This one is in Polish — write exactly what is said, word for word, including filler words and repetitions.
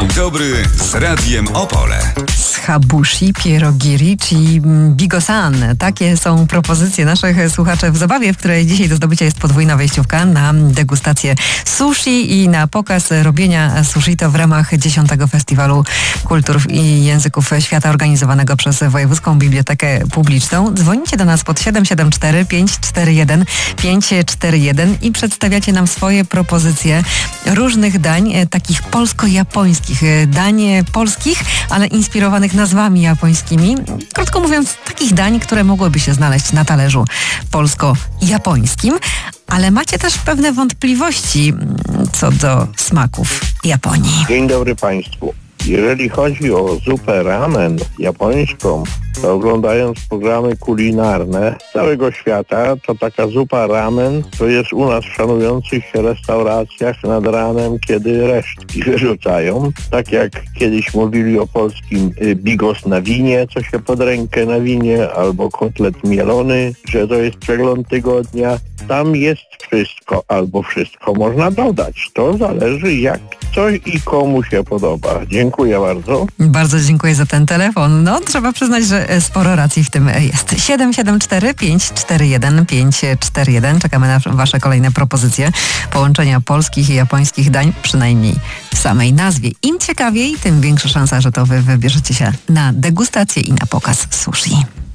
Dzień dobry z Radiem Opole. Habushi, pierogiri czy bigosan. Takie są propozycje naszych słuchaczy w zabawie, w której dzisiaj do zdobycia jest podwójna wejściówka na degustację sushi i na pokaz robienia sushi. To w ramach dziesiątego Festiwalu Kultur i Języków Świata organizowanego przez Wojewódzką Bibliotekę Publiczną. Dzwonicie do nas pod siedem siedem cztery pięć cztery jeden pięć cztery jeden i przedstawiacie nam swoje propozycje różnych dań, takich polsko-japońskich. Dań polskich, ale inspirowanych nazwami japońskimi. Krótko mówiąc, takich dań, które mogłyby się znaleźć na talerzu polsko-japońskim. Ale macie też pewne wątpliwości co do smaków Japonii. Dzień dobry Państwu. Jeżeli chodzi o zupę ramen japońską, to oglądając programy kulinarne z całego świata, to taka zupa ramen to jest u nas w szanujących się restauracjach nad ranem, kiedy resztki wyrzucają. Tak jak kiedyś mówili o polskim bigos na winie, co się pod rękę na winie, albo kotlet mielony, że to jest przegląd tygodnia. Tam jest wszystko, albo wszystko można dodać. To zależy jak coś i komu się podoba. Dziękuję bardzo. Bardzo dziękuję za ten telefon. No, trzeba przyznać, że sporo racji w tym jest. siedem siedem cztery pięć cztery jeden pięć cztery jeden. Czekamy na Wasze kolejne propozycje połączenia polskich i japońskich dań, przynajmniej w samej nazwie. Im ciekawiej, tym większa szansa, że to Wy wybierzecie się na degustację i na pokaz sushi.